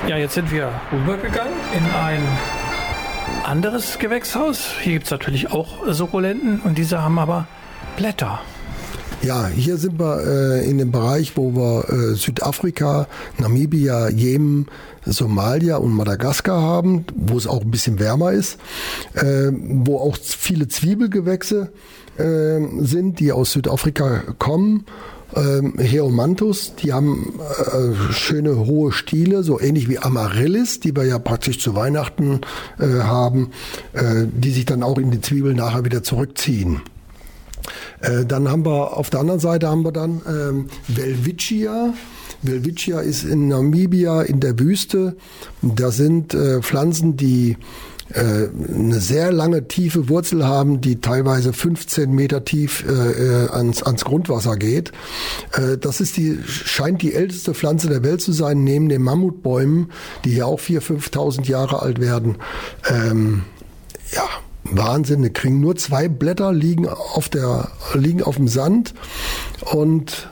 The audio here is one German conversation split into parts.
Ja, jetzt sind wir rübergegangen in ein anderes Gewächshaus. Hier gibt es natürlich auch Sukkulenten und diese haben aber Blätter. Ja, hier sind wir in dem Bereich, wo wir Südafrika, Namibia, Jemen, Somalia und Madagaskar haben, wo es auch ein bisschen wärmer ist, wo auch viele Zwiebelgewächse sind, die aus Südafrika kommen. Heomanthus, die haben schöne hohe Stiele, so ähnlich wie Amaryllis, die wir ja praktisch zu Weihnachten haben, die sich dann auch in die Zwiebeln nachher wieder zurückziehen. Dann haben wir auf der anderen Seite Welwitschia. Welwitschia ist in Namibia in der Wüste. Da sind Pflanzen, die eine sehr lange tiefe Wurzel haben, die teilweise 15 Meter tief ans Grundwasser geht. Das scheint die älteste Pflanze der Welt zu sein, neben den Mammutbäumen, die hier auch 4.000, 5.000 Jahre alt werden. Wahnsinn, die kriegen nur 2 Blätter, liegen auf dem Sand und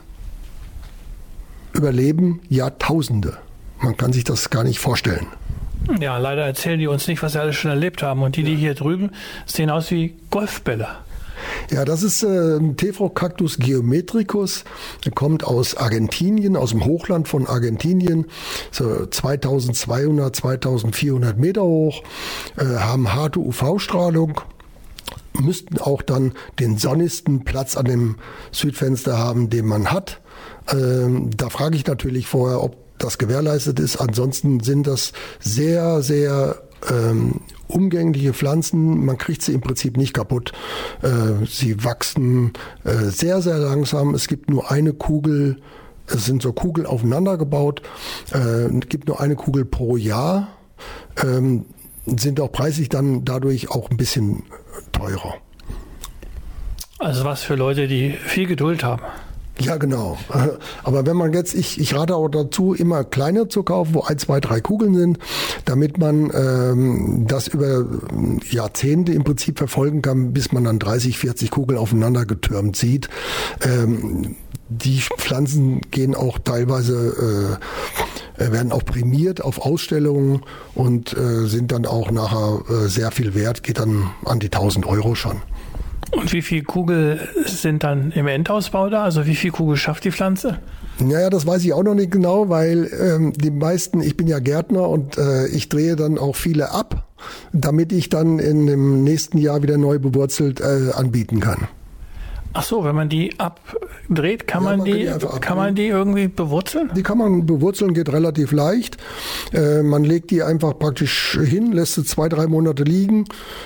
überleben Jahrtausende. Man kann sich das gar nicht vorstellen. Ja, leider erzählen die uns nicht, was sie alles schon erlebt haben. Und die hier drüben sehen aus wie Golfbälle. Ja, das ist ein Tephrocarpus geometricus. Der kommt aus Argentinien, aus dem Hochland von Argentinien. So 2200, 2400 Meter hoch, haben harte UV-Strahlung. Müssten auch dann den sonnigsten Platz an dem Südfenster haben, den man hat. Da frage ich natürlich vorher, ob das gewährleistet ist. Ansonsten sind das sehr, sehr umgängliche Pflanzen. Man kriegt sie im Prinzip nicht kaputt. Sie wachsen sehr, sehr langsam. Es gibt nur eine Kugel. Es sind so Kugeln aufeinander gebaut. Es gibt nur eine Kugel pro Jahr. Sind auch preislich dann dadurch auch ein bisschen teurer. Also was für Leute, die viel Geduld haben. Ja, genau. Aber wenn man jetzt, ich rate auch dazu, immer kleine zu kaufen, wo 1, 2, 3 Kugeln sind, damit man das über Jahrzehnte im Prinzip verfolgen kann, bis man dann 30, 40 Kugeln aufeinander getürmt sieht. Die Pflanzen gehen auch teilweise, werden auch prämiert auf Ausstellungen und sind dann auch nachher sehr viel wert, geht dann an die 1.000 Euro schon. Und wie viel Kugel sind dann im Endausbau da? Also wie viel Kugel schafft die Pflanze? Naja, das weiß ich auch noch nicht genau, weil die meisten, ich bin ja Gärtner und ich drehe dann auch viele ab, damit ich dann in dem nächsten Jahr wieder neu bewurzelt anbieten kann. Ach so, wenn man die abdreht, kann man die irgendwie bewurzeln? Die kann man bewurzeln, geht relativ leicht. Man legt die einfach praktisch hin, lässt sie 2, 3 Monate liegen.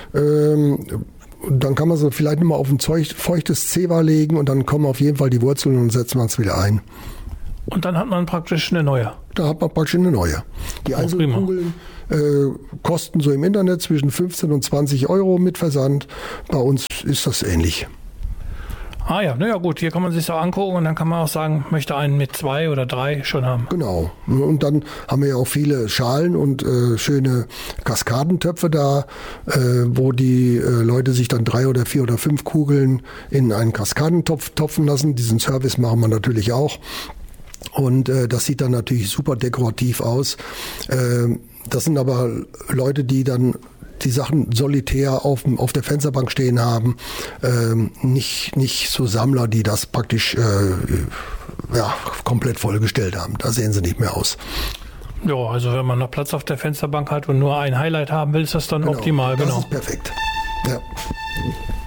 Dann kann man sie vielleicht nochmal auf ein feuchtes Zewa legen und dann kommen auf jeden Fall die Wurzeln und setzt man es wieder ein. Und dann hat man praktisch eine neue? Da hat man praktisch eine neue. Die Einzelkugeln kosten so im Internet zwischen 15 und 20 Euro mit Versand. Bei uns ist das ähnlich. Ah ja, naja gut, hier kann man sich auch angucken und dann kann man auch sagen, möchte einen mit 2 oder 3 schon haben. Genau. Und dann haben wir ja auch viele Schalen und schöne Kaskadentöpfe da, wo die Leute sich dann 3 oder 4 oder 5 Kugeln in einen Kaskadentopf topfen lassen. Diesen Service machen wir natürlich auch. Und das sieht dann natürlich super dekorativ aus. Das sind aber Leute, die dann die Sachen solitär auf der Fensterbank stehen haben, nicht so Sammler, die das praktisch komplett vollgestellt haben. Da sehen sie nicht mehr aus. Ja, also wenn man noch Platz auf der Fensterbank hat und nur ein Highlight haben will, ist das dann optimal. Das genau. ist perfekt. Ja.